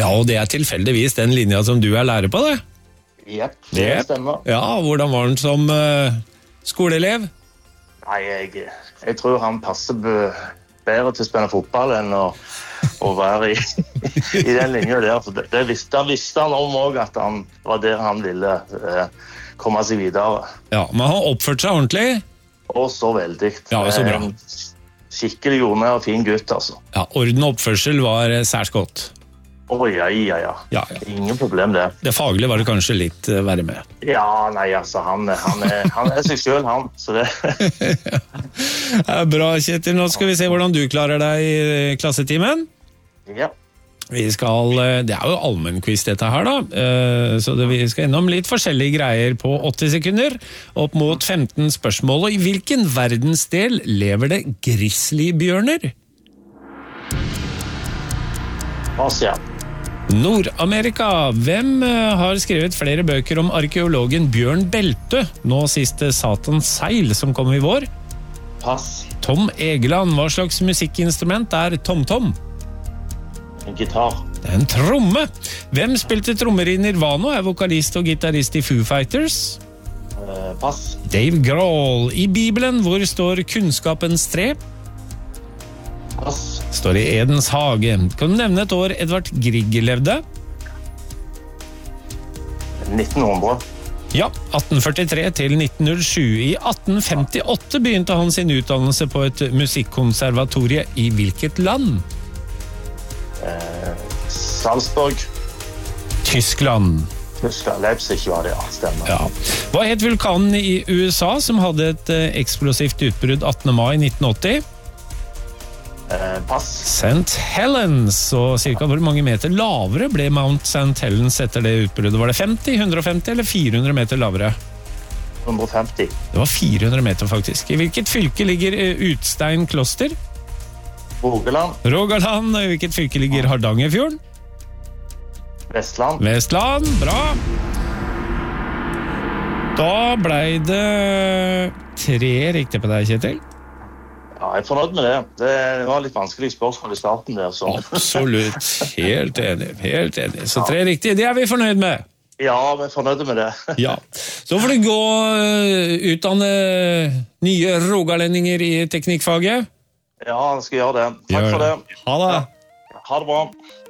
Ja, og det tilfeldigvis den linja som du lærer på, det. Jepp, det stemmer. Ja, hvordan var han som skoleelev? Nei, jeg tror han passer bedre til å spille fotball enn å være i den linja der. For det visste han om også, at han var der han ville komme seg videre. Ja, men han oppførte seg ordentlig. Og så veldig. Ja, så bra. Skikkelig jordnær og fin gutt, altså. Ja, orden og oppførsel var særs godt. Ja. Ingen problem det. Det faglige var det kanskje litt verre med. Ja, nei, altså, han seg selv, han. Så det. Bra, Kjetil. Nå skal vi se hvordan du klarer deg i klassetimen. Ja. Det jo allmennquiz dette her da, så vi skal innom litt forskjellige greier på 80 sekunder, opp mot 15 spørsmål. Og i hvilken verdensdel lever det grizzlybjørner? Asia. Nord-Amerika. Hvem har skrevet flere bøker om arkeologen Bjørn Beltø? Nå siste Satans seil som kom i vår. Pass. Tom Egeland. Hva slags musikkinstrument tom-tom? En gitar. Det en tromme. Hvem spilte trommer i Nirvana? Vokalist og gitarist i Foo Fighters? Pass. Dave Grohl. I Bibelen, hvor står kunnskapens tre? Pass. Står i Edens hage. Kan du nevne et år Edvard Grieg levde? 1900. Ja, 1843 til 1907. I 1858 begynte han sin utdannelse på et musikkonservatorie i hvilket land? Salzburg. Tyskland. Leipzig var det, ja, stemmer. Ja. Hva het vulkanen i USA som hadde et eksplosivt utbrudd 18. mai 1980? Pass. St. Helens. Og cirka hvor mange meter lavere ble Mount St. Helens etter det utbruddet? Var det 50, 150 eller 400 meter lavere? 150. Det var 400 meter faktisk. I hvilket fylke ligger Utstein kloster? Rogaland. Rogaland. I hvilket fylke ligger Hardangerfjorden? Vestland. Vestland, bra. Da ble det 3 riktig på deg, Kjetil. Ja, jeg er fornøyd med det. Det var litt vanskelig spørsmål i starten der. Så. Absolutt. Helt enig. Så 3 riktig, det vi fornøyd med. Ja, vi er fornøyd med det. Ja. Så får du gå utdanne nye rogalendinger i teknikkfaget. Ja, jeg skal gjøre det. Takk for det. Ha det. Ha det bra.